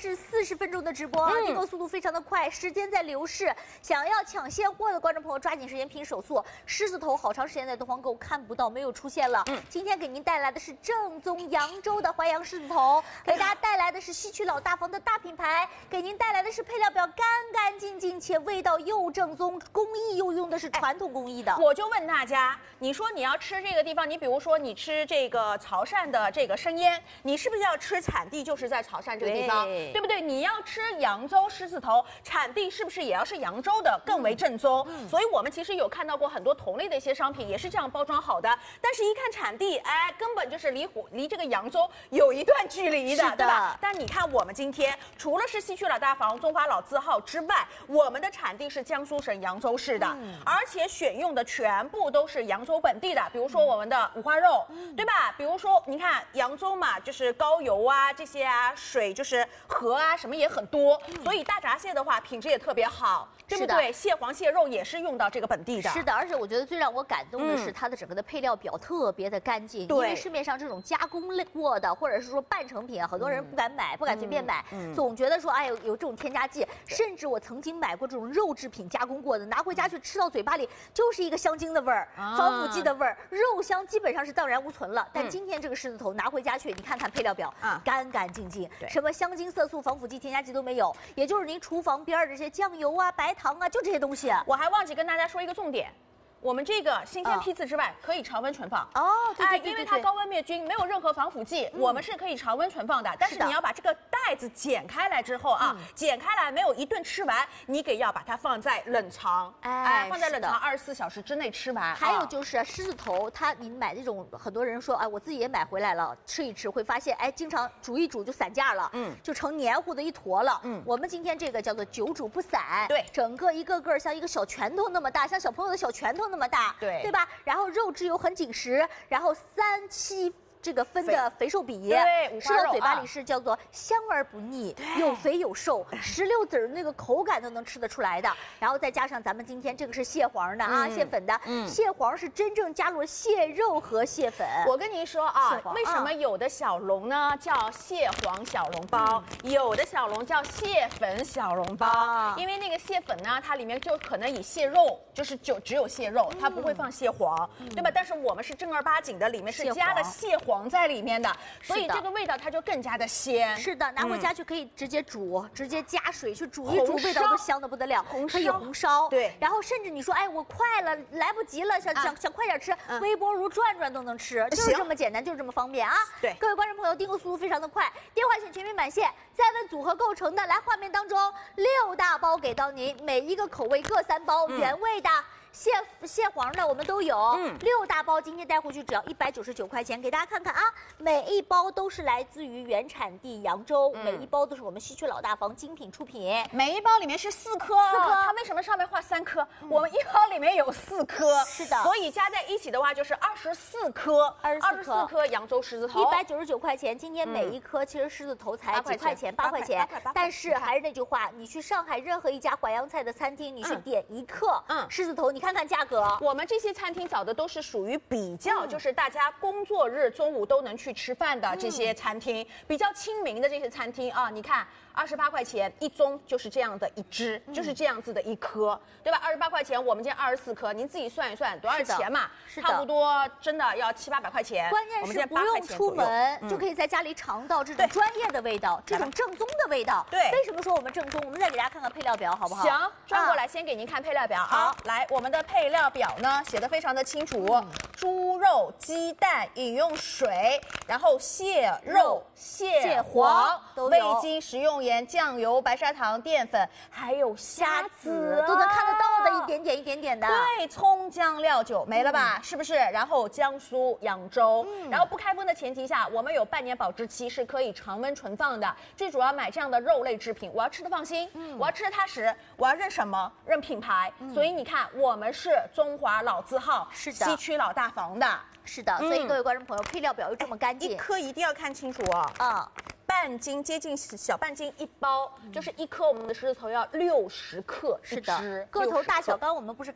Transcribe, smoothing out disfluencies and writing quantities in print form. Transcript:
至40分钟的直播，订购速度非常的快，时间在流逝。想要抢现货的观众朋友，抓紧时间拼手速。狮子头好长时间在东方购看不到，没有出现了。今天给您带来的是正宗扬州的淮扬狮子头，给大家带来的是西区老大房的大品牌，给您带来的是配料表干干净净且味道又正宗，工艺又用的是传统工艺的。 我就问大家，你说你要吃这个地方，你比如说你吃这个潮汕的这个生腌，你是不是要吃产地就是在潮汕这个地方，对不对？你要吃扬州狮子头，产地是不是也要是扬州的更为正宗？所以我们其实有看到过很多同类的一些商品，也是这样包装好的，但是一看产地，哎，根本就是离这个扬州有一段距离的，对吧？但你看我们今天除了是西区老大房、中华老字号之外，我们的产地是江苏省扬州市的，而且选用的全部都是扬州本地的，比如说我们的五花肉，对吧？比如说你看扬州嘛，就是高油啊这些啊，水就是河啊什么也很多，所以大闸蟹的话品质也特别好，对不对？蟹黄蟹肉也是用到这个本地的。 是的，而且我觉得最让我感动的是它的整个的配料表特别的干净，因为市面上这种加工过的或者是说半成品，很多人不敢买，不敢随便买，总觉得说哎有这种添加剂，甚至我曾经买过这种肉制品加工过的，拿回家去吃到嘴巴里就是一个香精的味儿，防腐剂的味儿，肉香基本上是荡然无存了。但今天这个狮子头拿回家去，你看看配料表，干干净净，什么香精、色素、防腐剂、添加剂都没有，也就是您厨房边的这些酱油啊、白糖啊，就这些东西。 我还忘记跟大家说一个重点。我们这个新鲜批次之外，可以常温存放哦，对， 因为它高温灭菌，没有任何防腐剂，我们是可以常温存放的。但是你要把这个袋子剪开来之后啊，剪开来没有一顿吃完，你要把它放在冷藏，放在冷藏24小时之内吃完。 还有就是狮子头，你买那种很多人说，哎，我自己也买回来了，吃一吃会发现，哎，经常煮一煮就散架了，就成黏糊的一坨了。我们今天这个叫做久煮不散， 对， 整个一个个像一个小拳头那么大，像小朋友的小拳头那么大，对吧？然后肉质又很紧实，然后3-7。这个分的肥瘦比， 对， 吃到嘴巴里是叫做香而不腻，有肥有瘦，16籽那个口感都能吃得出来的。然后再加上咱们今天这个是蟹黄的啊，蟹粉的，蟹黄是真正加入了蟹肉和蟹粉。 我跟您说啊，为什么有的小笼呢叫蟹黄小笼包，有的小笼叫蟹粉小笼包？因为那个蟹粉呢，它里面就可能以蟹肉，就只有蟹肉，它不会放蟹黄，对吧？但是我们是正儿八经的，里面是加了蟹黄在里面的，所以这个味道它就更加的鲜。 是的，拿回家去可以直接煮，直接加水去煮一煮，味道都香的不得了。可以红烧， 对。 然后甚至你说，哎，我快了，来不及了，想快点吃，微波炉转转都能吃，就是这么简单，就是这么方便啊。 对， 各位观众朋友，订购速度非常的快，电话线全面满线，再问组合构成的，来画面当中6大包给到您，每一个口味各3包，原味的。蟹黄的我们都有，6大包，今天带回去只要199块钱，给大家看看啊，每一包都是来自于原产地扬州，每一包都是我们西区老大房精品出品， 每一包里面是4颗，它为什么上面画3颗？我们一包里面有4颗， 是的， 所以加在一起的话就是24颗，24颗扬州狮子头 ，199块钱，今天每一颗其实狮子头才几块钱，8块钱，但是还是那句话，你去上海任何一家淮扬菜的餐厅，你去点1克狮子头，你看看价格， 我们这些餐厅找的都是属于比较，就是大家工作日中午都能去吃饭的这些餐厅，比较亲民的这些餐厅啊。你看，28块钱一盅就是这样的一只，就是这样子的一颗，对吧？28块钱，我们今天24颗，您自己算一算多少钱嘛？差不多真的要700-800块钱。 关键是不用出门就可以在家里尝到这种专业的味道，这种正宗的味道。 对， 为什么说我们正宗？我们再给大家看看配料表，好不好？ 行，转过来先给您看配料表啊。来，我们的配料表呢写的非常的清楚，猪肉、鸡蛋、饮用水，然后蟹肉、蟹黄、味精、食用盐、酱油、白砂糖、淀粉，还有虾子， 都能看得到的，一点点的。 对，葱姜料酒没了吧？是不是？然后江苏扬州，然后不开封的前提下，我们有半年保质期，是可以常温存放的。最主要买这样的肉类制品，我要吃的放心，我要吃的踏实，我要认什么？认品牌。所以你看，我们是中华老字号， 是的， 西区老大房的。 是的，所以各位观众朋友，配料表又这么干净， 一颗一定要看清楚哦。半斤，接近小半斤一包，就是1颗我们的狮子头要60克， 是的，个头大小，刚刚我们不是